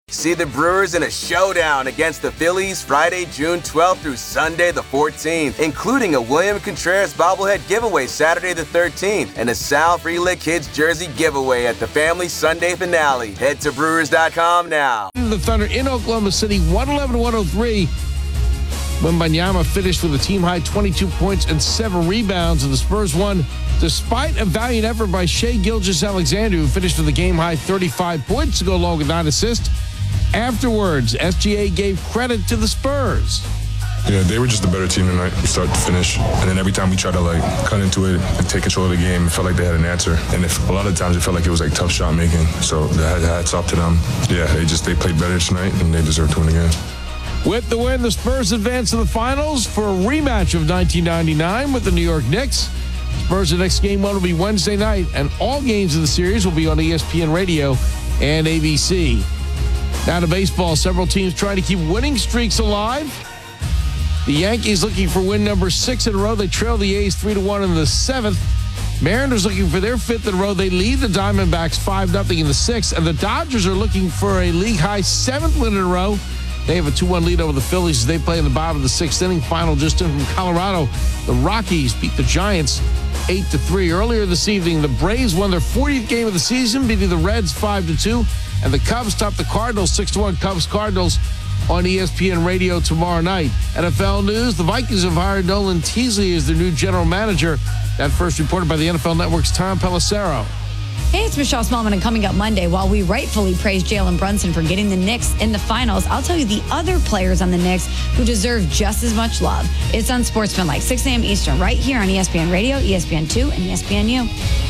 See the Brewers in a showdown against the Phillies Friday, June 12th through Sunday the 14th, including a William Contreras bobblehead giveaway Saturday the 13th and a Sal Frelick Kids jersey giveaway at the family Sunday finale. Head to Brewers.com now. The Thunder in Oklahoma City, 111-103. Wembanyama finished with a team-high 22 points and 7 rebounds, and the Spurs won despite a valiant effort by Shai Gilgeous-Alexander, who finished with a game-high 35 points to go along with 9 assists. Afterwards, SGA gave credit to the Spurs. Yeah, they were just a better team tonight from start to finish. And then every time we tried to cut into it and take control of the game, it felt like they had an answer. And a lot of times it felt like it was tough shot making. So hats off to them. Yeah, they played better tonight and they deserve to win again. With the win, the Spurs advance to the finals for a rematch of 1999 with the New York Knicks. Spurs' next game will be Wednesday night, and all games of the series will be on ESPN Radio and ABC. Now to baseball, several teams trying to keep winning streaks alive. The Yankees looking for win number 6 in a row. They trail the A's 3-1 in the 7th. Mariners looking for their 5th in a row. They lead the Diamondbacks 5-0 in the 6th. And the Dodgers are looking for a league-high 7th win in a row. They have a 2-1 lead over the Phillies as they play in the bottom of the 6th inning. Final just in from Colorado. The Rockies beat the Giants 8-3. Earlier this evening, the Braves won their 40th game of the season, beating the Reds 5-2. And the Cubs topped the Cardinals 6-1. Cubs-Cardinals on ESPN Radio tomorrow night. NFL news, the Vikings have hired Nolan Teasley as their new general manager. That first reported by the NFL Network's Tom Pelissero. Hey, it's Michelle Smallman, and coming up Monday, while we rightfully praise Jalen Brunson for getting the Knicks in the finals, I'll tell you the other players on the Knicks who deserve just as much love. It's Unsportsmanlike, 6 a.m. Eastern, right here on ESPN Radio, ESPN2, and ESPNU.